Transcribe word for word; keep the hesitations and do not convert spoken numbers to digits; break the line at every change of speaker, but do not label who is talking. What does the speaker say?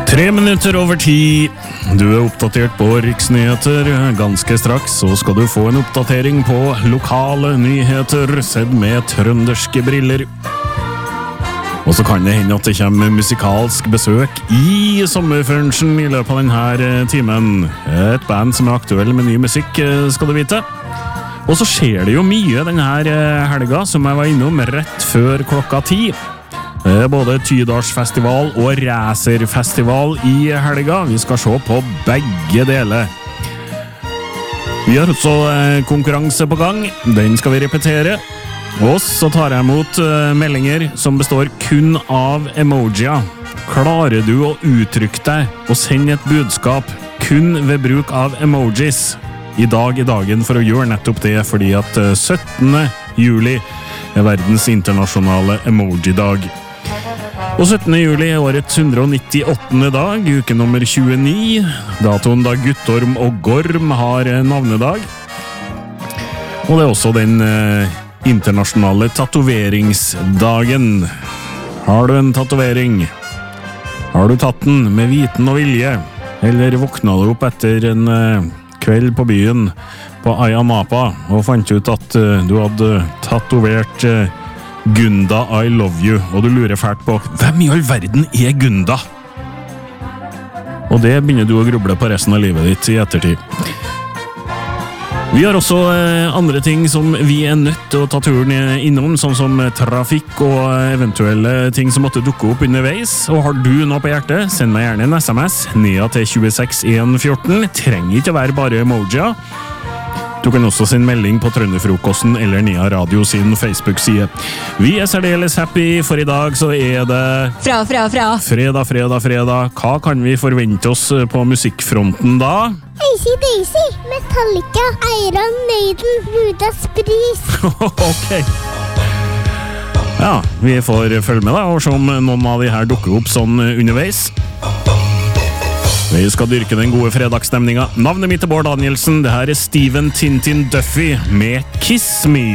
Tre minutter over ti. Du er oppdatert på Riksnyheter. Ganske straks så skal du få en oppdatering på lokale nyheter sett med trønderske briller. Og så kan det hende at det kommer musikalsk besøk i sommerfunction i løpet av denne timen. Et band som er aktuell med ny musikk, skal du vite. Og så skjer det jo mye denne helga, som jeg var innom rett før klokka ti. Det er både Tydalsfestival og Racerfestival i helga. Vi skal se på begge deler. Vi har også konkurranse på gang. Den skal vi repetere. Og så tar jeg imot meldinger som består kun av emojier. Klarer du å uttrykke deg og sende et budskap kun ved bruk av emojis? I dag i dagen for å gjøre nettopp det, fordi at syttende juli er verdens internasjonale emoji-dag. Og syttende juli er årets hundre og nittiåttende dag, uke nummer tjueni, datoen da Guttorm og Gorm har navnedag. Og det er også den eh, internasjonale tatoveringsdagen. Har du en tatovering? Har du tatt den med viten og vilje? Eller våkna du opp etter en eh, kveld på byen på Ayia Napa og fant ut at eh, du hadde tatovert eh, Gunda, I love you, og du lurer fælt på hvem i all verden er Gunda? Og det begynner du å gruble på resten av livet ditt i ettertid. Vi har også eh, andre ting som vi er nødt til å ta turen innom, sånn som trafikk og eventuelle ting som måtte dukke opp underveis. Og har du noe på hjertet, send meg gjerne en sms ned til tjueseks en fjorten. Trenger ikke være bare emojier. Du kan også sende melding på Trønderfrokosten eller Nia Radio sin Facebook-side. Vi er særdeles happy, for i dag så er det
Fra, fra, fra
fredag, fredag, fredag. Hva kan vi forvente oss på musikkfronten da?
A C D C, Metallica, Iron Maiden, Judas Priest.
Ok. Ja, vi får følge med da, og se om noen av de her dukker opp sånn underveis. Vi skal dyrke den gode fredagsstemninga. Navnet mitt er Bård Danielsen. Det her er Steven Tintin Duffy med Kiss Me.